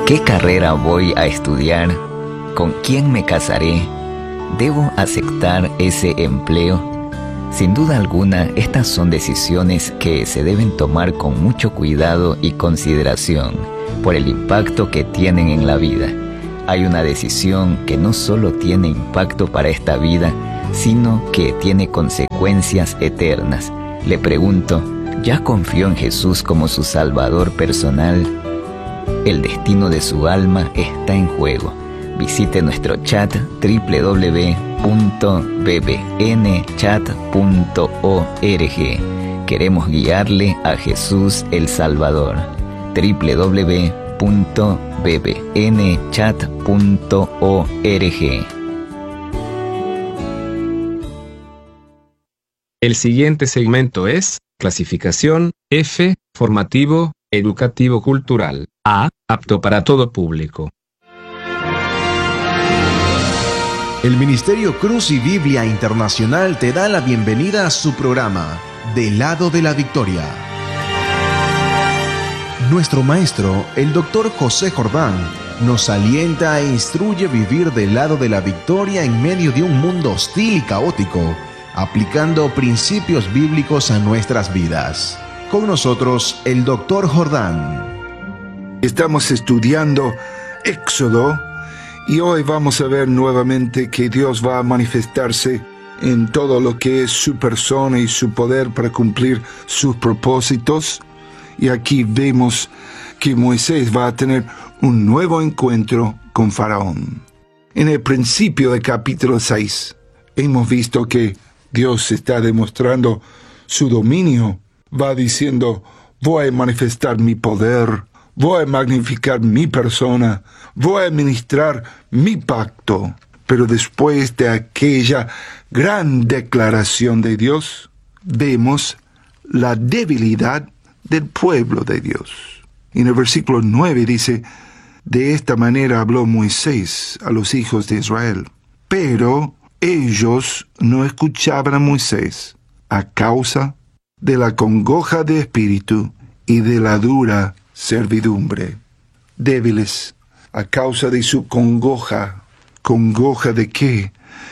¿Qué carrera voy a estudiar? ¿Con quién me casaré? ¿Debo aceptar ese empleo? Sin duda alguna, estas son decisiones que se deben tomar con mucho cuidado y consideración por el impacto que tienen en la vida. Hay una decisión que no solo tiene impacto para esta vida, sino que tiene consecuencias eternas. Le pregunto, ¿ya confió en Jesús como su Salvador personal? El destino de su alma está en juego. Visite nuestro chat www.bbnchat.org. Queremos guiarle a Jesús el Salvador. www.bbnchat.org. El siguiente segmento es Clasificación F, Formativo, Educativo Cultural. A, apto para todo público. El Ministerio Cruz y Biblia Internacional te da la bienvenida a su programa, Del lado de la victoria. Nuestro maestro, el Dr. José Jordán, nos alienta e instruye a vivir del lado de la victoria en medio de un mundo hostil y caótico, aplicando principios bíblicos a nuestras vidas. Con nosotros, el Dr. Jordán. Estamos estudiando Éxodo y hoy vamos a ver nuevamente que Dios va a manifestarse en todo lo que es su persona y su poder para cumplir sus propósitos. Y aquí vemos que Moisés va a tener un nuevo encuentro con Faraón. En el principio del capítulo 6 hemos visto que Dios está demostrando su dominio. Va diciendo, voy a manifestar mi poder, voy a magnificar mi persona, voy a ministrar mi pacto. Pero después de aquella gran declaración de Dios, vemos la debilidad del pueblo de Dios. En el versículo 9 dice, de esta manera habló Moisés a los hijos de Israel. Pero ellos no escuchaban a Moisés a causa de la congoja de espíritu y de la dura servidumbre. Débiles a causa de su congoja. ¿Congoja de qué?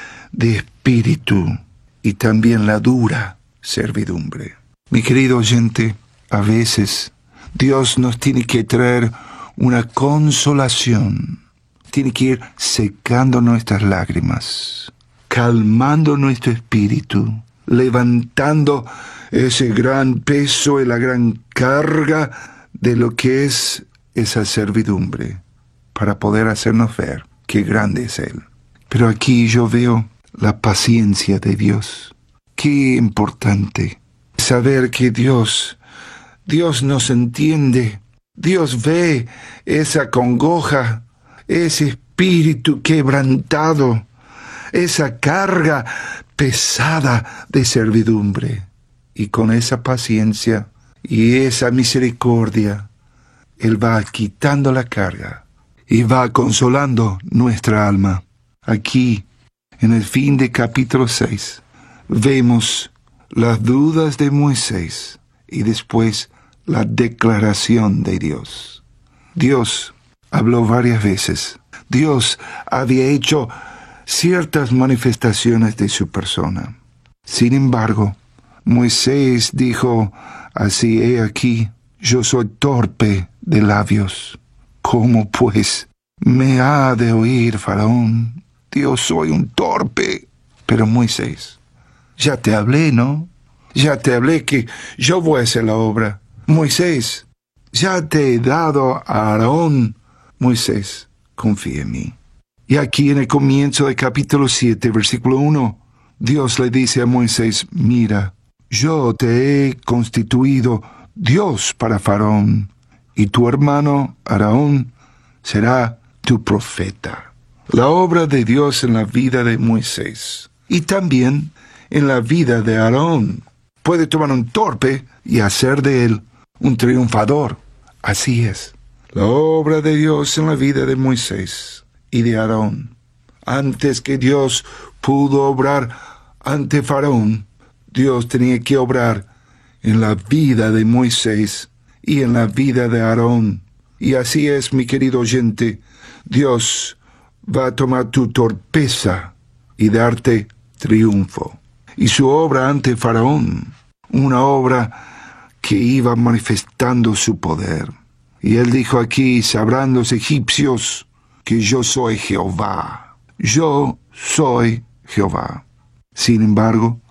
De espíritu y también la dura servidumbre. Mi querido oyente, a veces Dios nos tiene que traer una consolación. Tiene que ir secando nuestras lágrimas, calmando nuestro espíritu, levantando ese gran peso y la gran carga de lo que es esa servidumbre, para poder hacernos ver qué grande es Él. Pero aquí yo veo la paciencia de Dios. Qué importante saber que Dios nos entiende. Dios ve esa congoja, ese espíritu quebrantado, esa carga pesada de servidumbre. Y con esa paciencia y esa misericordia, Él va quitando la carga y va consolando nuestra alma. Aquí, en el fin de capítulo 6, vemos las dudas de Moisés y después la declaración de Dios. Dios habló varias veces. Dios había hecho ciertas manifestaciones de su persona. Sin embargo, Moisés dijo así, he aquí, yo soy torpe de labios. ¿Cómo pues me ha de oír Faraón? Dios, soy un torpe. Pero Moisés, ya te hablé, ¿no? Ya te hablé que yo voy a hacer la obra. Moisés, ya te he dado a Aarón. Moisés, confía en mí. Y aquí en el comienzo del capítulo 7, versículo 1, Dios le dice a Moisés, mira, yo te he constituido Dios para Faraón, y tu hermano Aarón será tu profeta. La obra de Dios en la vida de Moisés, y también en la vida de Aarón, puede tomar un torpe y hacer de él un triunfador. Así es. La obra de Dios en la vida de Moisés y de Aarón. Antes que Dios pudo obrar ante Faraón, Dios tenía que obrar en la vida de Moisés y en la vida de Aarón Y así es, mi querido oyente, Dios va a tomar tu torpeza y darte triunfo. Y su obra ante Faraón, una obra que iba manifestando su poder. Y él dijo aquí, sabrán los egipcios que yo soy Jehová. Yo soy Jehová. Sin embargo,